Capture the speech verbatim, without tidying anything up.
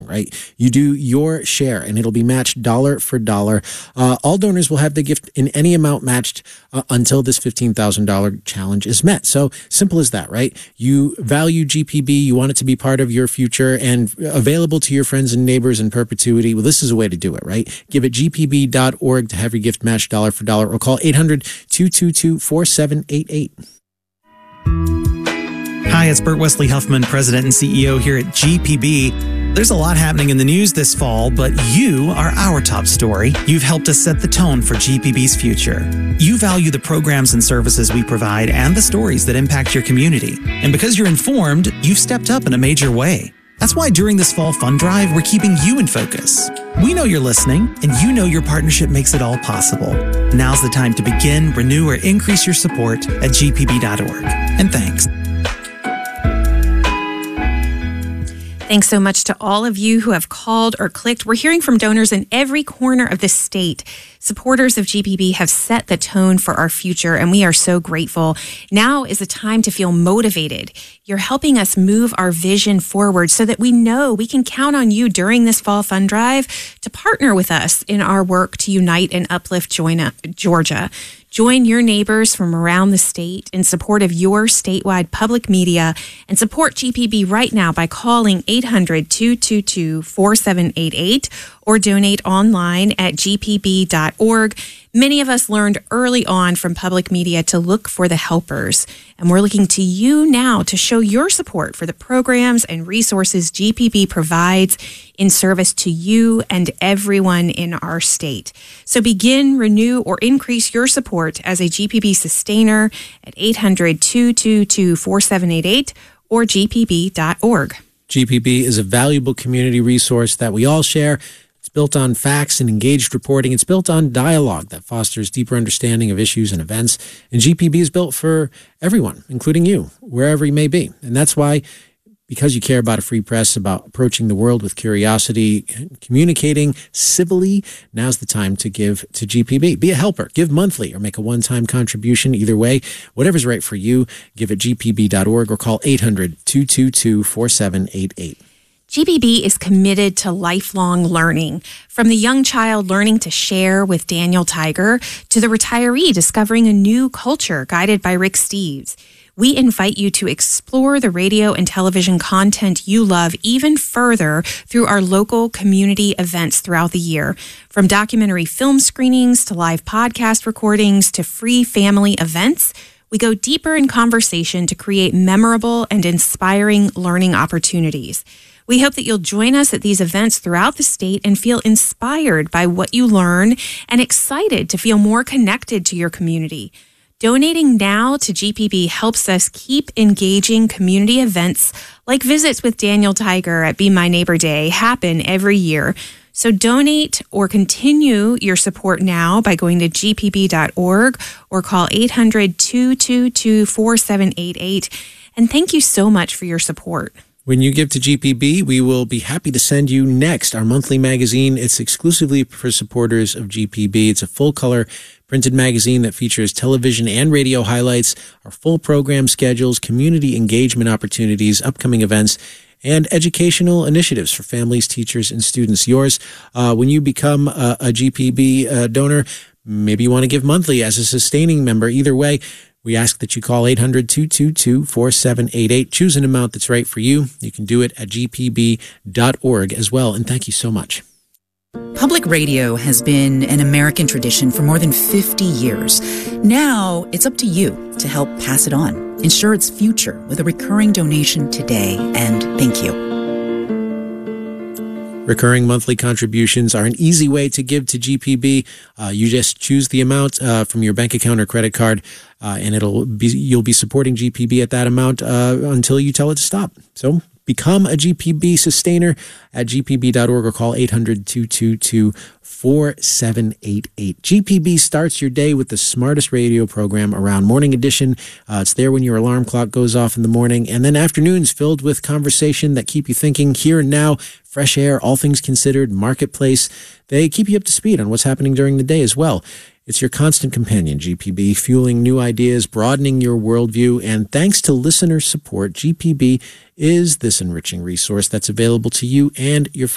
right? You do your share, and it'll be matched dollar for dollar. Uh, all donors will have the gift in any amount matched uh, until this fifteen thousand dollars challenge is met. So simple as that, right? You value G P B, you want it to be part of your future and available to your friends and neighbors in perpetuity. Well, this is a way to do it, right? Give it G P B dot org to have your gift matched dollar for dollar, or call eight hundred, two two two, four seven eight eight. Hi, it's Burt Wesley Huffman, President and C E O here at G P B. There's a lot happening in the news this fall, but you are our top story. You've helped us set the tone for G P B's future. You value the programs and services we provide and the stories that impact your community. And because you're informed, you've stepped up in a major way. That's why during this fall fund drive, we're keeping you in focus. We know you're listening, and you know your partnership makes it all possible. Now's the time to begin, renew, or increase your support at G P B dot org. And thanks. Thanks so much to all of you who have called or clicked. We're hearing from donors in every corner of the state. Supporters of G P B have set the tone for our future, and we are so grateful. Now is the time to feel motivated. You're helping us move our vision forward so that we know we can count on you during this fall fund drive to partner with us in our work to unite and uplift Georgia. Join your neighbors from around the state in support of your statewide public media, and support G P B right now by calling eight hundred, two two two, four seven eight eight or donate online at G P B dot org. Many of us learned early on from public media to look for the helpers, and we're looking to you now to show your support for the programs and resources G P B provides in service to you and everyone in our state. So begin, renew, or increase your support as a G P B sustainer at eight hundred, two two two, four seven eight eight or G P B dot org. G P B is a valuable community resource that we all share. It's built on facts and engaged reporting. It's built on dialogue that fosters deeper understanding of issues and events. And G P B is built for everyone, including you, wherever you may be. And that's why, because you care about a free press, about approaching the world with curiosity, communicating civilly, now's the time to give to G P B. Be a helper. Give monthly or make a one-time contribution. Either way, whatever's right for you, give at G P B dot org or call eight hundred, two two two, four seven eight eight. G P B is committed to lifelong learning, from the young child learning to share with Daniel Tiger to the retiree discovering a new culture guided by Rick Steves. We invite you to explore the radio and television content you love even further through our local community events throughout the year. From documentary film screenings to live podcast recordings to free family events, we go deeper in conversation to create memorable and inspiring learning opportunities. We hope that you'll join us at these events throughout the state and feel inspired by what you learn and excited to feel more connected to your community. Donating now to G P B helps us keep engaging community events like visits with Daniel Tiger at Be My Neighbor Day happen every year. So donate or continue your support now by going to G P B dot org or call eight hundred, two two two, four seven eight eight. And thank you so much for your support. When you give to G P B, we will be happy to send you Next, our monthly magazine. It's exclusively for supporters of G P B. It's a full-color printed magazine that features television and radio highlights, our full program schedules, community engagement opportunities, upcoming events, and educational initiatives for families, teachers, and students. Yours, uh, when you become a, a G P B uh, donor, maybe you want to give monthly as a sustaining member. Either way, we ask that you call eight hundred, two two two, four seven eight eight. Choose an amount that's right for you. You can do it at G P B dot org as well. And thank you so much. Public radio has been an American tradition for more than fifty years. Now it's up to you to help pass it on. Ensure its future with a recurring donation today. And thank you. Recurring monthly contributions are an easy way to give to G P B. Uh, you just choose the amount uh, from your bank account or credit card, uh, and it'll be you'll be supporting G P B at that amount uh, until you tell it to stop. So become a G P B sustainer at G P B dot org or call eight hundred, two two two, four seven eight eight. G P B starts your day with the smartest radio program around. Morning edition, uh, it's there when your alarm clock goes off in the morning, and then afternoons filled with conversation that keep you thinking here and now. Fresh air, all things considered, marketplace. They keep you up to speed on what's happening during the day as well. It's your constant companion, G P B, fueling new ideas, broadening your worldview, and thanks to listener support, G P B is this enriching resource that's available to you and your